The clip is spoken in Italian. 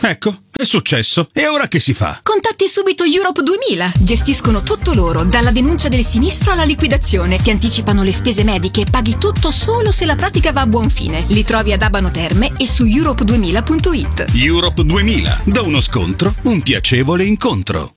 Ecco, è successo. E ora che si fa? Contatti subito Europe 2000. Gestiscono tutto loro, dalla denuncia del sinistro alla liquidazione. Ti anticipano le spese mediche e paghi tutto solo se la pratica va a buon fine. Li trovi ad Abano Terme e su europe2000.it. Europe 2000. Da uno scontro, un piacevole incontro.